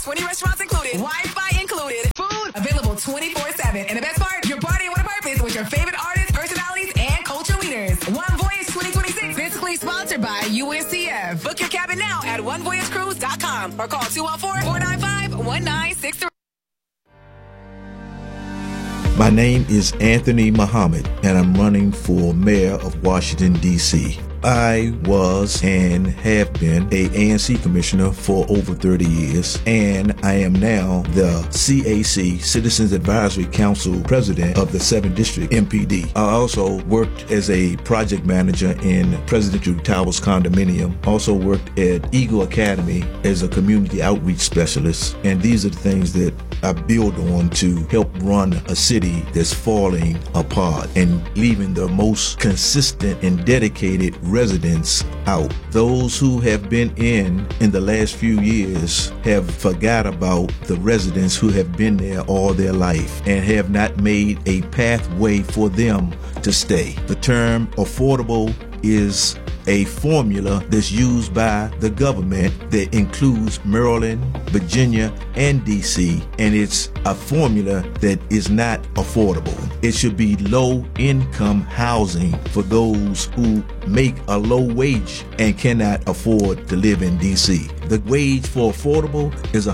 20 restaurants included, Wi-Fi included, food available 24/7. And the best part, you're partying with a purpose with your favorite artists, personalities, and culture leaders. One Voyage 2026, physically sponsored by UNCF. Book your cabin now at onevoyagecruise.com or call 214-495-1963. My name is Anthony Muhammad, and I'm running for mayor of Washington, D.C. I was and have been a ANC commissioner for over 30 years, and I am now the CAC, Citizens Advisory Council president of the 7th District MPD. I also worked as a project manager in Presidential Towers Condominium, also worked at Eagle Academy as a community outreach specialist, and these are the things that I build on to help run a city that's falling apart and leaving the most consistent and dedicated residents out. Those who have been in the last few years have forgot about the residents who have been there all their life and have not made a pathway for them to stay. The term affordable is a formula that's used by the government that includes Maryland, Virginia, and DC, and it's a formula that is not affordable. It should be low-income housing for those who make a low wage and cannot afford to live in DC. The wage for affordable is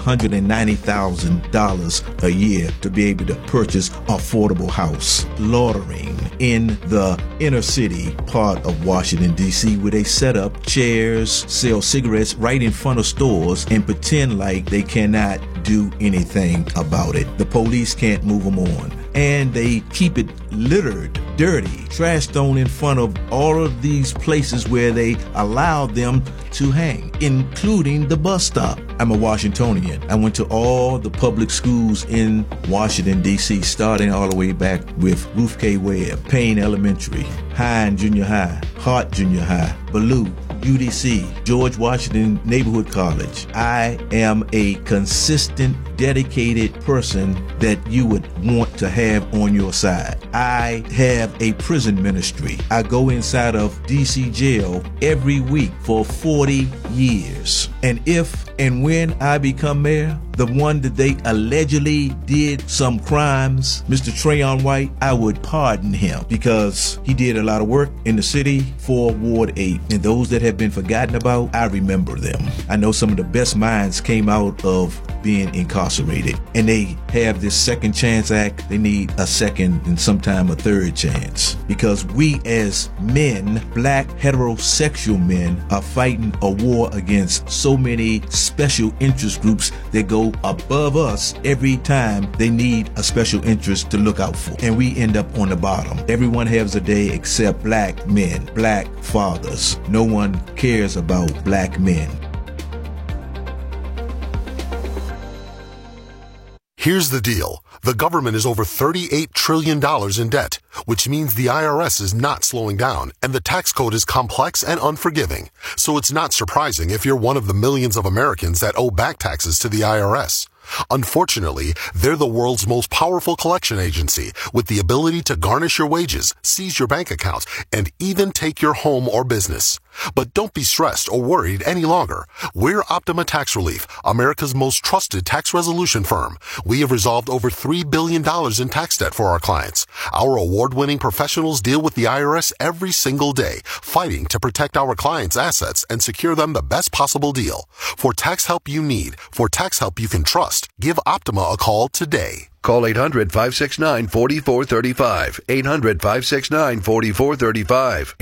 $190,000 a year to be able to purchase affordable house. Loitering in the inner city part of Washington, D.C., where they set up chairs, sell cigarettes right in front of stores, and pretend like they cannot do anything about it. The police can't move them on. And they keep it littered, dirty, trash thrown in front of all of these places where they allow them to hang, including the bus stop. I'm a Washingtonian. I went to all the public schools in Washington, D.C., starting all the way back with Ruth K. Webb, Payne Elementary, Hine Junior High, Hart Junior High, Ballou, UDC, George Washington Neighborhood College. I am a consistent, dedicated person that you would want to have on your side. I have a prison ministry. I go inside of DC jail every week for 40 years. And if and when I become mayor, the one that they allegedly did some crimes, Mr. Trayon White, I would pardon him because he did a lot of work in the city for Ward 8. And those that have been forgotten about, I remember them. I know some of the best minds came out of being incarcerated, and they have this Second Chance Act. They need a second and sometime a third chance, because we as men, black heterosexual men, are fighting a war against so many special interest groups that go above us every time they need a special interest to look out for, and we end up on the bottom. Everyone has a day except black men, black fathers. No one cares about black men. Here's the deal. The government is over $38 trillion in debt, which means the IRS is not slowing down, and the tax code is complex and unforgiving. So it's not surprising if you're one of the millions of Americans that owe back taxes to the IRS. Unfortunately, they're the world's most powerful collection agency, with the ability to garnish your wages, seize your bank accounts, and even take your home or business. But don't be stressed or worried any longer. We're Optima Tax Relief, America's most trusted tax resolution firm. We have resolved over $3 billion in tax debt for our clients. Our award-winning professionals deal with the IRS every single day, fighting to protect our clients' assets and secure them the best possible deal. For tax help you need, for tax help you can trust, give Optima a call today. Call 800-569-4435. 800-569-4435.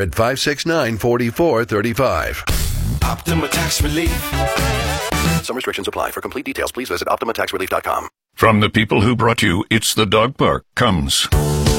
800-569-4435. Optima Tax Relief. Some restrictions apply. For complete details, please visit OptimaTaxRelief.com. From the people who brought you It's the Dog Park comes